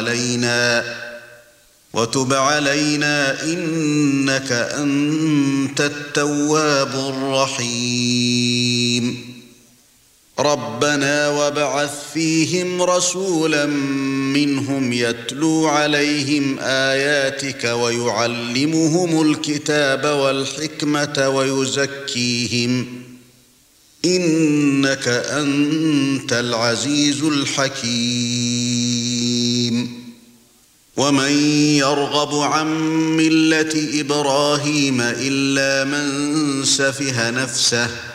وتب علينا إنك أنت التواب الرحيم ربنا وابعث فيهم رسولا منهم يتلو عليهم آياتك ويعلمهم الكتاب والحكمة ويزكيهم إنك أنت العزيز الحكيم ومن يرغب عن ملة إبراهيم إلا من سفه نفسه